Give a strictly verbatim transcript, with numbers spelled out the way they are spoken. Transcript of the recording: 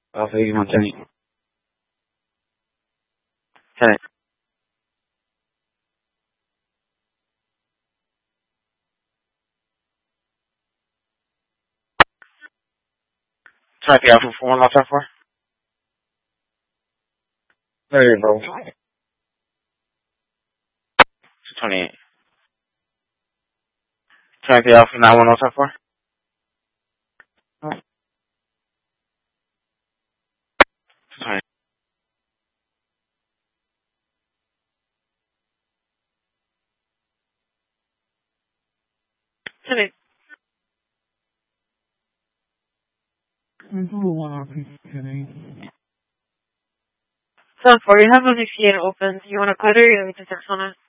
Alpha eighty-one Tenny. Tenny. Type Alpha for one last time for? There you go. two twenty-eight. Type Alpha nine one last time for? two twenty. Tenny. So, for you have a V P N open. Do you want to cut it or you want me to text on it?